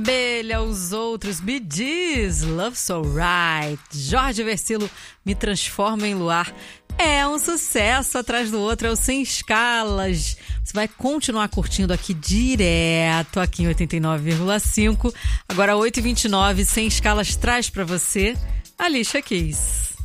Abelha, Os Outros, Bee Gees, Love So Right, Jorge Versilo, Me Transforma em Luar. É um sucesso atrás do outro, é o Sem Escalas. Você vai continuar curtindo aqui direto, aqui em 89,5. Agora 8h29, Sem Escalas traz pra você Alicia Keys.